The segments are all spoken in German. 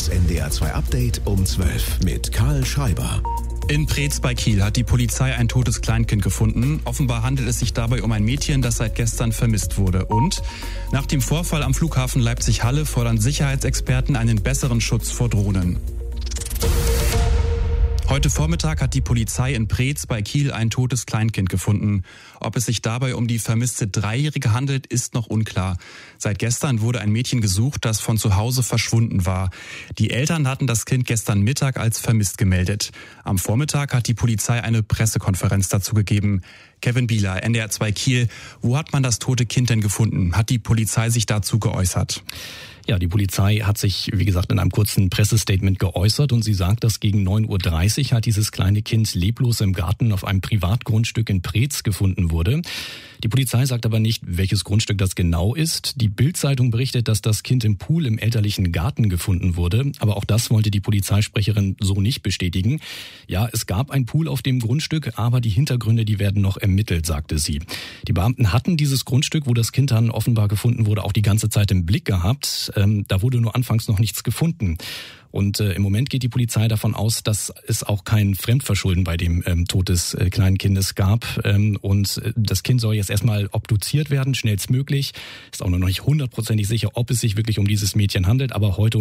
Das NDR 2 Update um 12 mit Karl Schreiber. In Preetz bei Kiel hat die Polizei ein totes Kleinkind gefunden. Offenbar handelt es sich dabei um ein Mädchen, das seit gestern vermisst wurde. Und nach dem Vorfall am Flughafen Leipzig-Halle fordern Sicherheitsexperten einen besseren Schutz vor Drohnen. Heute Vormittag hat die Polizei in Preetz bei Kiel ein totes Kleinkind gefunden. Ob es sich dabei um die vermisste 3-Jährige handelt, ist noch unklar. Seit gestern wurde ein Mädchen gesucht, das von zu Hause verschwunden war. Die Eltern hatten das Kind gestern Mittag als vermisst gemeldet. Am Vormittag hat die Polizei eine Pressekonferenz dazu gegeben. Kevin Bieler, NDR 2 Kiel. Wo hat man das tote Kind denn gefunden? Hat die Polizei sich dazu geäußert? Ja, die Polizei hat sich, wie gesagt, in einem kurzen Pressestatement geäußert und sie sagt, dass gegen 9.30 Uhr hat dieses kleine Kind leblos im Garten auf einem Privatgrundstück in Preetz gefunden wurde. Die Polizei sagt aber nicht, welches Grundstück das genau ist. Die Bild-Zeitung berichtet, dass das Kind im Pool im elterlichen Garten gefunden wurde. Aber auch das wollte die Polizeisprecherin so nicht bestätigen. Ja, es gab ein Pool auf dem Grundstück, aber die Hintergründe, die werden noch ermittelt, sagte sie. Die Beamten hatten dieses Grundstück, wo das Kind dann offenbar gefunden wurde, auch die ganze Zeit im Blick gehabt. Da wurde nur anfangs noch nichts gefunden. Und im Moment geht die Polizei davon aus, dass es auch kein Fremdverschulden bei dem Tod des kleinen Kindes gab. Und das Kind soll jetzt erstmal obduziert werden, schnellstmöglich. Ist auch noch nicht 100%ig sicher, ob es sich wirklich um dieses Mädchen handelt. Aber heute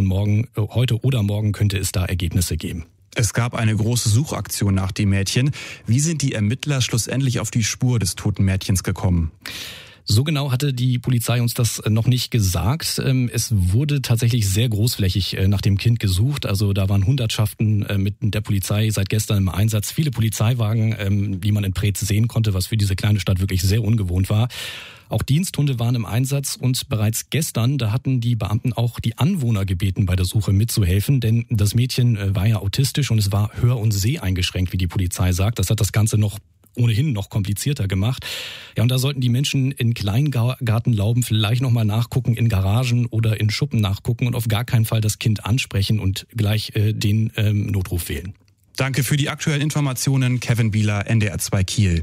oder morgen könnte es da Ergebnisse geben. Es gab eine große Suchaktion nach dem Mädchen. Wie sind die Ermittler schlussendlich auf die Spur des toten Mädchens gekommen? So genau hatte die Polizei uns das noch nicht gesagt. Es wurde tatsächlich sehr großflächig nach dem Kind gesucht. Also da waren Hundertschaften mit der Polizei seit gestern im Einsatz. Viele Polizeiwagen, die man in Preetz sehen konnte, was für diese kleine Stadt wirklich sehr ungewohnt war. Auch Diensthunde waren im Einsatz und bereits gestern, da hatten die Beamten auch die Anwohner gebeten, bei der Suche mitzuhelfen, denn das Mädchen war ja autistisch und es war hör- und seheingeschränkt, wie die Polizei sagt. Das hat das Ganze ohnehin noch komplizierter gemacht. Ja, und da sollten die Menschen in Kleingartenlauben vielleicht nochmal nachgucken, in Garagen oder in Schuppen nachgucken und auf gar keinen Fall das Kind ansprechen und gleich den Notruf wählen. Danke für die aktuellen Informationen, Kevin Bieler, NDR 2 Kiel.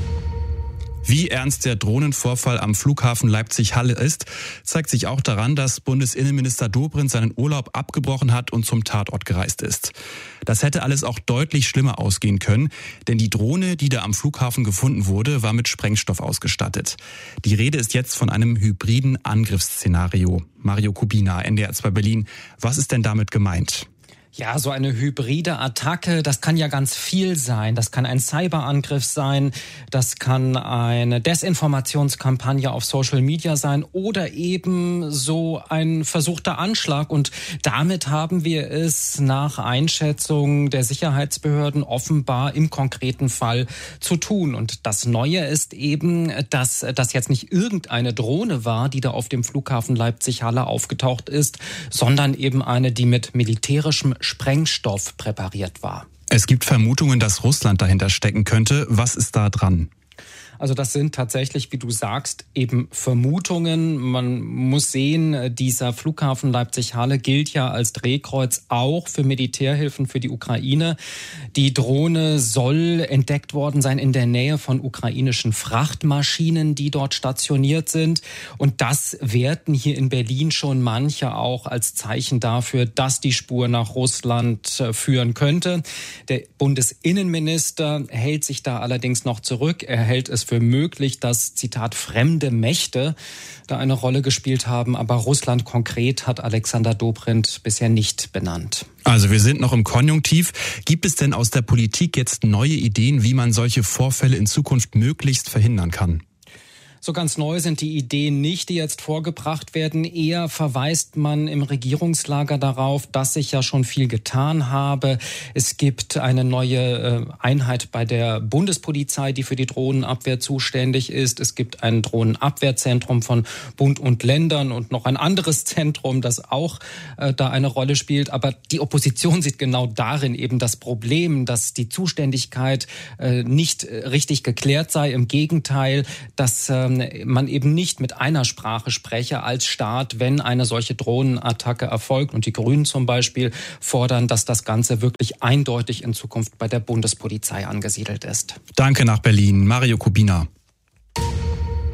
Wie ernst der Drohnenvorfall am Flughafen Leipzig-Halle ist, zeigt sich auch daran, dass Bundesinnenminister Dobrindt seinen Urlaub abgebrochen hat und zum Tatort gereist ist. Das hätte alles auch deutlich schlimmer ausgehen können, denn die Drohne, die da am Flughafen gefunden wurde, war mit Sprengstoff ausgestattet. Die Rede ist jetzt von einem hybriden Angriffsszenario. Mario Kubina, NDR 2 Berlin. Was ist denn damit gemeint? Ja, so eine hybride Attacke, das kann ja ganz viel sein. Das kann ein Cyberangriff sein, das kann eine Desinformationskampagne auf Social Media sein oder eben so ein versuchter Anschlag. Und damit haben wir es nach Einschätzung der Sicherheitsbehörden offenbar im konkreten Fall zu tun. Und das Neue ist eben, dass das jetzt nicht irgendeine Drohne war, die da auf dem Flughafen Leipzig-Halle aufgetaucht ist, sondern eben eine, die mit militärischem Sprengstoff präpariert war. Es gibt Vermutungen, dass Russland dahinter stecken könnte. Was ist da dran? Also das sind tatsächlich, wie du sagst, eben Vermutungen. Man muss sehen, dieser Flughafen Leipzig-Halle gilt ja als Drehkreuz auch für Militärhilfen für die Ukraine. Die Drohne soll entdeckt worden sein in der Nähe von ukrainischen Frachtmaschinen, die dort stationiert sind. Und das werten hier in Berlin schon manche auch als Zeichen dafür, dass die Spur nach Russland führen könnte. Der Bundesinnenminister hält sich da allerdings noch zurück. Er hält es für möglich, dass, Zitat, fremde Mächte da eine Rolle gespielt haben. Aber Russland konkret hat Alexander Dobrindt bisher nicht benannt. Also wir sind noch im Konjunktiv. Gibt es denn aus der Politik jetzt neue Ideen, wie man solche Vorfälle in Zukunft möglichst verhindern kann? So ganz neu sind die Ideen nicht, die jetzt vorgebracht werden. Eher verweist man im Regierungslager darauf, dass sich ja schon viel getan habe. Es gibt eine neue Einheit bei der Bundespolizei, die für die Drohnenabwehr zuständig ist. Es gibt ein Drohnenabwehrzentrum von Bund und Ländern und noch ein anderes Zentrum, das auch da eine Rolle spielt. Aber die Opposition sieht genau darin eben das Problem, dass die Zuständigkeit nicht richtig geklärt sei. Im Gegenteil, dass man eben nicht mit einer Sprache spreche als Staat, wenn eine solche Drohnenattacke erfolgt. Und die Grünen zum Beispiel fordern, dass das Ganze wirklich eindeutig in Zukunft bei der Bundespolizei angesiedelt ist. Danke nach Berlin. Mario Kubina.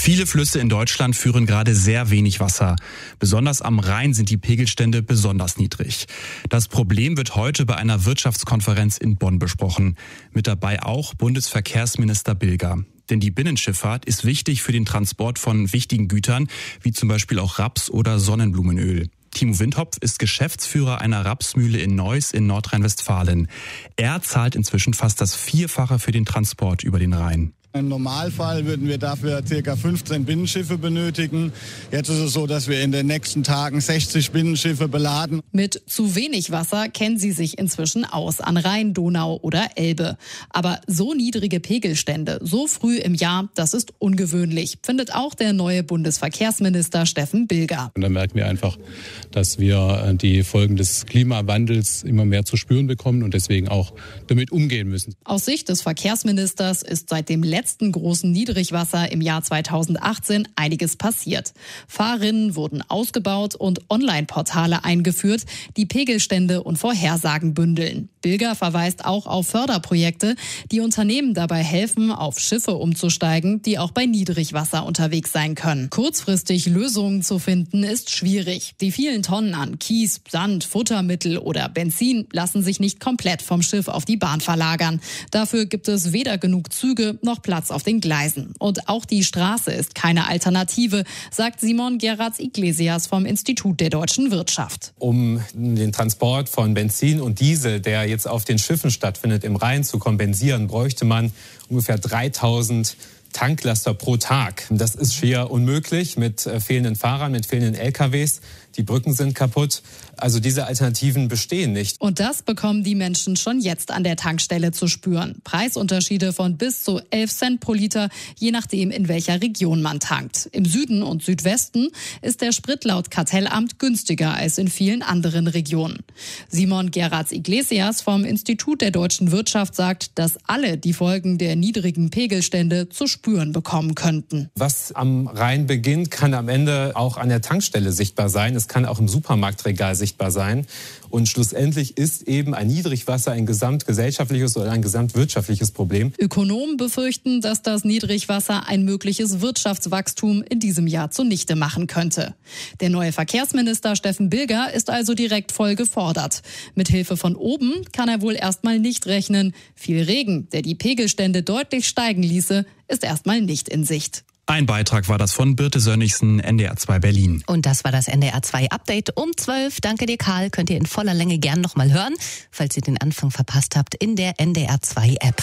Viele Flüsse in Deutschland führen gerade sehr wenig Wasser. Besonders am Rhein sind die Pegelstände besonders niedrig. Das Problem wird heute bei einer Wirtschaftskonferenz in Bonn besprochen. Mit dabei auch Bundesverkehrsminister Bilger. Denn die Binnenschifffahrt ist wichtig für den Transport von wichtigen Gütern, wie zum Beispiel auch Raps oder Sonnenblumenöl. Timo Windhopf ist Geschäftsführer einer Rapsmühle in Neuss in Nordrhein-Westfalen. Er zahlt inzwischen fast das Vierfache für den Transport über den Rhein. Im Normalfall würden wir dafür ca. 15 Binnenschiffe benötigen. Jetzt ist es so, dass wir in den nächsten Tagen 60 Binnenschiffe beladen. Mit zu wenig Wasser kennen sie sich inzwischen aus an Rhein, Donau oder Elbe. Aber so niedrige Pegelstände so früh im Jahr, das ist ungewöhnlich, findet auch der neue Bundesverkehrsminister Steffen Bilger. Und da merken wir einfach, dass wir die Folgen des Klimawandels immer mehr zu spüren bekommen und deswegen auch damit umgehen müssen. Aus Sicht des Verkehrsministers ist seit dem letzten großen Niedrigwasser im Jahr 2018 einiges passiert. Fahrrinnen wurden ausgebaut und Online-Portale eingeführt, die Pegelstände und Vorhersagen bündeln. Bilger verweist auch auf Förderprojekte, die Unternehmen dabei helfen, auf Schiffe umzusteigen, die auch bei Niedrigwasser unterwegs sein können. Kurzfristig Lösungen zu finden, ist schwierig. Die vielen Tonnen an Kies, Sand, Futtermittel oder Benzin lassen sich nicht komplett vom Schiff auf die Bahn verlagern. Dafür gibt es weder genug Züge noch Platz auf den Gleisen. Und auch die Straße ist keine Alternative, sagt Simon Gerards-Iglesias vom Institut der deutschen Wirtschaft. Um den Transport von Benzin und Diesel, der jetzt auf den Schiffen stattfindet, im Rhein zu kompensieren, bräuchte man ungefähr 3000 Tanklaster pro Tag. Das ist schier unmöglich mit fehlenden Fahrern, mit fehlenden LKWs. Die Brücken sind kaputt. Also diese Alternativen bestehen nicht. Und das bekommen die Menschen schon jetzt an der Tankstelle zu spüren. Preisunterschiede von bis zu 11 Cent pro Liter, je nachdem, in welcher Region man tankt. Im Süden und Südwesten ist der Sprit laut Kartellamt günstiger als in vielen anderen Regionen. Simon Gerards-Iglesias vom Institut der deutschen Wirtschaft sagt, dass alle die Folgen der niedrigen Pegelstände zu spüren bekommen könnten. Was am Rhein beginnt, kann am Ende auch an der Tankstelle sichtbar sein. Es kann auch im Supermarktregal sichtbar sein. Und schlussendlich ist eben ein Niedrigwasser ein gesamtgesellschaftliches oder ein gesamtwirtschaftliches Problem. Ökonomen befürchten, dass das Niedrigwasser ein mögliches Wirtschaftswachstum in diesem Jahr zunichte machen könnte. Der neue Verkehrsminister Steffen Bilger ist also direkt voll gefordert. Mit Hilfe von oben kann er wohl erstmal nicht rechnen. Viel Regen, der die Pegelstände deutlich steigen ließe, ist erstmal nicht in Sicht. Ein Beitrag war das von Birte Sönnigsen, NDR 2 Berlin. Und das war das NDR 2 Update um 12. Danke dir, Karl. Könnt ihr in voller Länge gern nochmal hören, falls ihr den Anfang verpasst habt, in der NDR 2 App.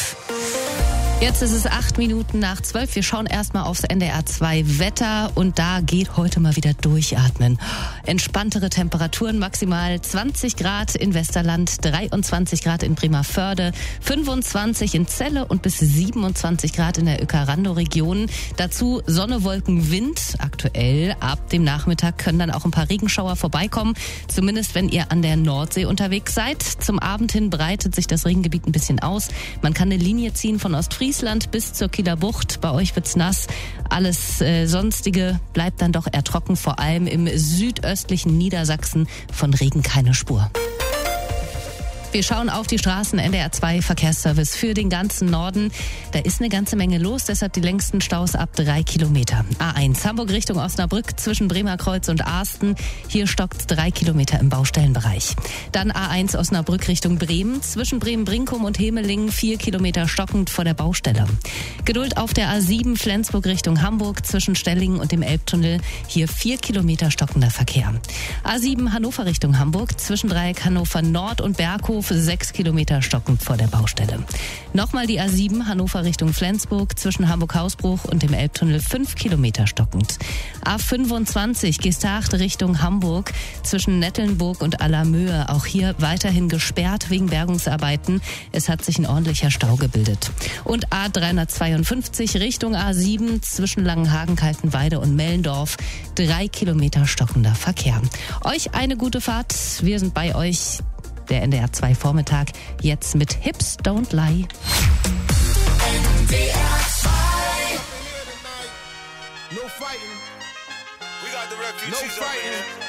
Jetzt ist es 8:08. Wir schauen erstmal aufs NDR 2 Wetter und da geht heute mal wieder durchatmen. Entspanntere Temperaturen, maximal 20 Grad in Westerland, 23 Grad in Bremervörde, 25 in Celle und bis 27 Grad in der Uecker-Rando-Region. Dazu Sonne, Wolken, Wind. Aktuell ab dem Nachmittag können dann auch ein paar Regenschauer vorbeikommen, zumindest wenn ihr an der Nordsee unterwegs seid. Zum Abend hin breitet sich das Regengebiet ein bisschen aus. Man kann eine Linie ziehen von Ostfriesland bis zur Kieler Bucht. Bei euch wird's nass. Alles Sonstige bleibt dann doch eher trocken, vor allem im südöstlichen Niedersachsen von Regen keine Spur. Wir schauen auf die Straßen, NDR 2 Verkehrsservice für den ganzen Norden. Da ist eine ganze Menge los, deshalb die längsten Staus ab 3 Kilometer. A1 Hamburg Richtung Osnabrück zwischen Bremerkreuz und Asten. Hier stockt 3 Kilometer im Baustellenbereich. Dann A1 Osnabrück Richtung Bremen. Zwischen Bremen-Brinkum und Hemelingen 4 Kilometer stockend vor der Baustelle. Geduld auf der A7 Flensburg Richtung Hamburg zwischen Stellingen und dem Elbtunnel. Hier 4 Kilometer stockender Verkehr. A7 Hannover Richtung Hamburg zwischen Dreieck Hannover Nord und Berghof 6 Kilometer stockend vor der Baustelle. Nochmal die A7 Hannover Richtung Flensburg zwischen Hamburg-Hausbruch und dem Elbtunnel 5 Kilometer stockend. A25 Gestacht Richtung Hamburg zwischen Nettelnburg und Allermöhe. Auch hier weiterhin gesperrt wegen Bergungsarbeiten. Es hat sich ein ordentlicher Stau gebildet. Und A352 Richtung A7 zwischen Langenhagen, Kaltenweide und Mellendorf 3 Kilometer stockender Verkehr. Euch eine gute Fahrt. Wir sind bei euch. Der NDR 2 Vormittag, jetzt mit Hips Don't Lie. NDR 2. No fighting. We got the refugees. No fighting.